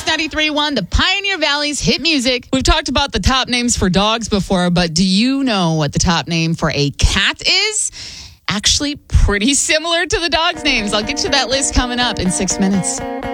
93.1, the Pioneer Valley's hit music. We've talked about the top names for dogs before, but do you know what the top name for a cat is? Actually, pretty similar to the dog's names. I'll get you that list coming up in 6 minutes.